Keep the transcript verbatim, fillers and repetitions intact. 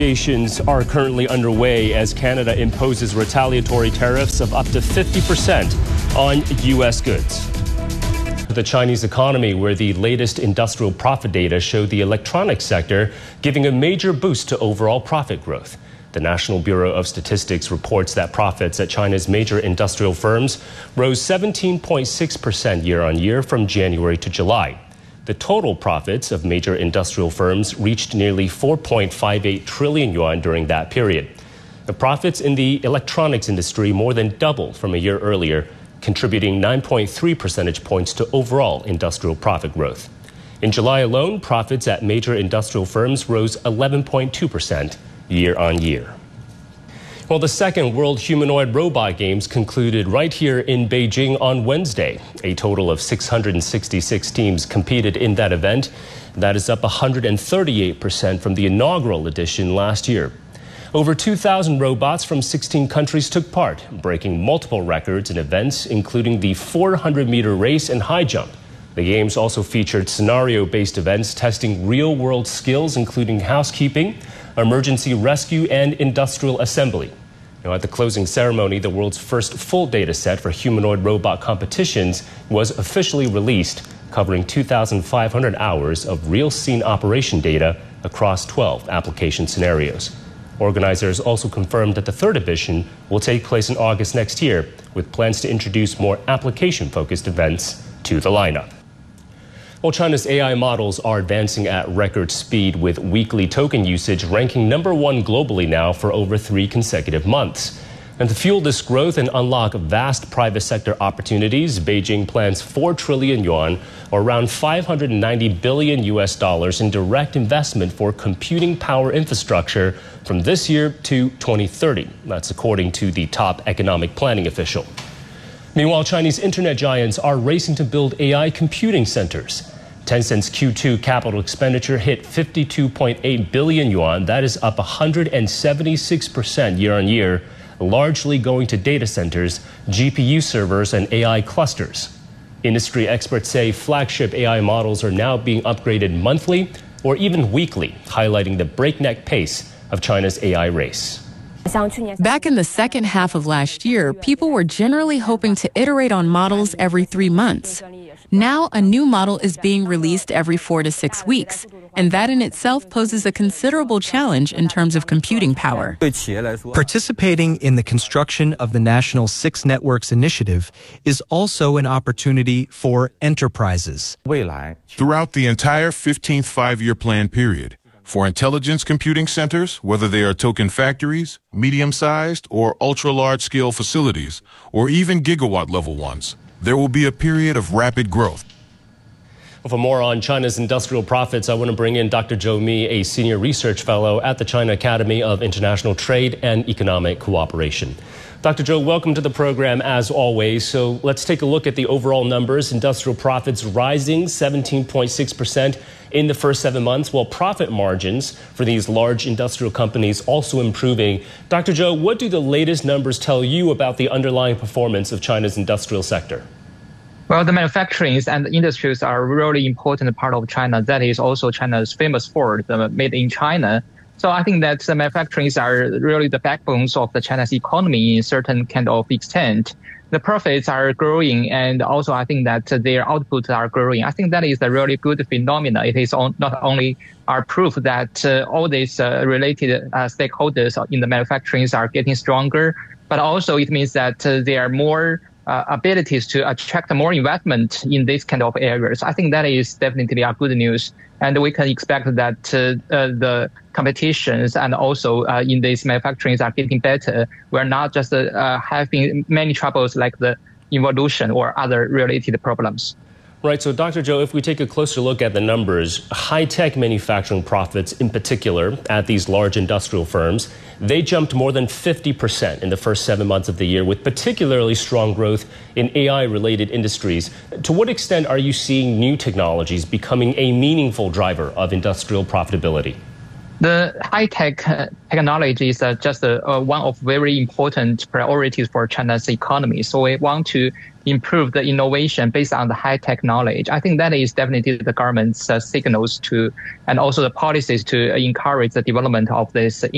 Negotiations are currently underway as Canada imposes retaliatory tariffs of up to fifty percent on U S goods. The Chinese economy, where the latest industrial profit data showed the electronics sector giving a major boost to overall profit growth. The National Bureau of Statistics reports that profits at China's major industrial firms rose seventeen point six percent year on year from January to July. The total profits of major industrial firms reached nearly four point five eight trillion yuan during that period. The profits in the electronics industry more than doubled from a year earlier, contributing nine point three percentage points to overall industrial profit growth. In July alone, profits at major industrial firms rose eleven point two percent year on year. Well, the second World Humanoid Robot Games concluded right here in Beijing on Wednesday. A total of six hundred sixty-six teams competed in that event. That is up one hundred thirty-eight percent from the inaugural edition last year. Over two thousand robots from sixteen countries took part, breaking multiple records in events, including the four hundred meter race and high jump. The games also featured scenario-based events testing real-world skills, including housekeeping, emergency rescue, and industrial assembly. Now, at the closing ceremony, the world's first full data set for humanoid robot competitions was officially released, covering two thousand five hundred hours of real scene operation data across twelve application scenarios. Organizers also confirmed that the third edition will take place in August next year, with plans to introduce more application-focused events to the lineup. Well, China's A I models are advancing at record speed, with weekly token usage ranking number one globally now for over three consecutive months. And to fuel this growth and unlock vast private sector opportunities, Beijing plans four trillion yuan, or around five hundred ninety billion U S dollars in direct investment for computing power infrastructure from this year to twenty thirty. That's according to the top economic planning official. Meanwhile, Chinese internet giants are racing to build A I computing centers. Tencent's Q two capital expenditure hit fifty-two point eight billion yuan. That is up one hundred seventy-six percent year on year, largely going to data centers, G P U servers, and A I clusters. Industry experts say flagship A I models are now being upgraded monthly or even weekly, highlighting the breakneck pace of China's A I race. Back in the second half of last year, people were generally hoping to iterate on models every three months. Now, a new model is being released every four to six weeks, and that in itself poses a considerable challenge in terms of computing power. Participating in the construction of the National Six Networks Initiative is also an opportunity for enterprises. Throughout the entire fifteenth five-year plan period, for intelligence computing centers, whether they are token factories, medium-sized or ultra-large-scale facilities, or even gigawatt-level ones, there will be a period of rapid growth. Well, for more on China's industrial profits, I want to bring in Doctor Zhou Mi, a senior research fellow at the China Academy of International Trade and Economic Cooperation. Doctor Zhou, welcome to the program as always. So let's take a look at the overall numbers. Industrial profits rising seventeen point six percent in the first seven months, while profit margins for these large industrial companies also improving. Doctor Zhou, what do the latest numbers tell you about the underlying performance of China's industrial sector? Well, the manufacturing and industries are a really important part of China. That is also China's famous for the made in China. So I think that the manufacturing are really the backbones of the China's economy in certain kind of extent. The profits are growing, and also I think that their outputs are growing. I think that is a really good phenomenon. It is on, not only our proof that uh, all these uh, related uh, stakeholders in the manufacturing are getting stronger, but also it means that uh, there are more uh, abilities to attract more investment in these kind of areas. I think that is definitely a good news. And we can expect that uh, uh, the competitions and also uh, in these manufacturing are getting better. We're not just uh, having many troubles like the evolution or other related problems. Right. So, Doctor Zhou, if we take a closer look at the numbers, high-tech manufacturing profits in particular at these large industrial firms, they jumped more than fifty percent in the first seven months of the year, with particularly strong growth in A I-related industries. To what extent are you seeing new technologies becoming a meaningful driver of industrial profitability? The high-tech uh, technology is uh, just uh, uh, one of very important priorities for China's economy. So we want to improve the innovation based on the high-tech knowledge. I think that is definitely the government's uh, signals to, and also the policies to encourage the development of this